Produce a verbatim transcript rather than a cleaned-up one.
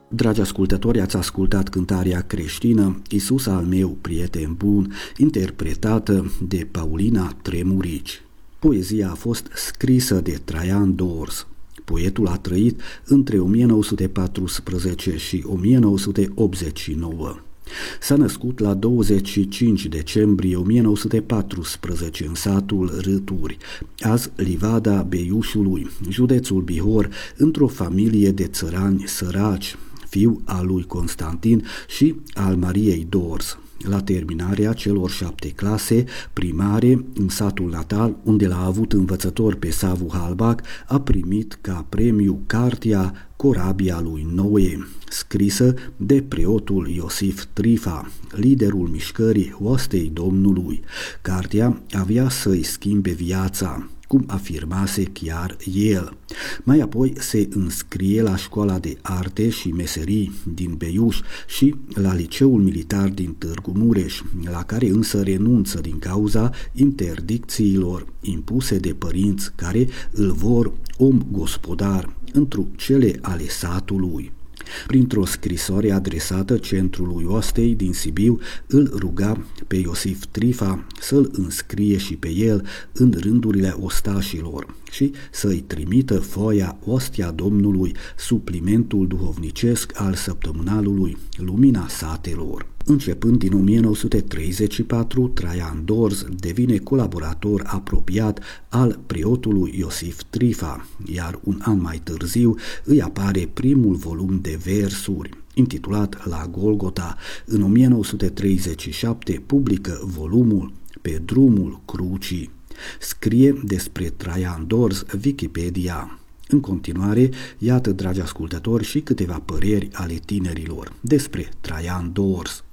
Dragi ascultători, ați ascultat cântarea creștină Iisus al meu, prieten bun, interpretată de Paulina Tremurici. Poezia a fost scrisă de Traian Dors. Poetul a trăit între o mie nouă sute paisprezece și o mie nouă sute optzeci și nouă. S-a născut la douăzeci și cinci decembrie o mie nouă sute paisprezece în satul Râturi, azi Livada Beiușului, județul Bihor, într-o familie de țărani săraci, fiu al lui Constantin și al Mariei Dors. La terminarea celor șapte clase primare în satul natal, unde l-a avut învățător pe Savu Halbac, a primit ca premiu cartea Corabia lui Noe, scrisă de preotul Iosif Trifa, liderul mișcării Oastei Domnului. Cartea avea să-i schimbe viața, cum afirmase chiar el. Mai apoi se înscrie la Școala de Arte și Meserii din Beiuș și la Liceul Militar din Târgu Mureș, la care însă renunță din cauza interdicțiilor impuse de părinți care îl vor om gospodar întru cele ale satului. Printr-o scrisoare adresată centrului Oastei din Sibiu, îl ruga pe Iosif Trifa să-l înscrie și pe el în rândurile ostașilor și să-i trimită foaia Ostia Domnului, suplimentul duhovnicesc al săptămânalului Lumina Satelor. Începând din o mie nouă sute treizeci și patru, Traian Dors devine colaborator apropiat al preotului Iosif Trifa, iar un an mai târziu îi apare primul volum de versuri, intitulat La Golgota. În o mie nouă sute treizeci și șapte publică volumul Pe drumul crucii. Scrie despre Traian Dors Wikipedia. În continuare, iată, dragi ascultători, și câteva păreri ale tinerilor despre Traian Dors.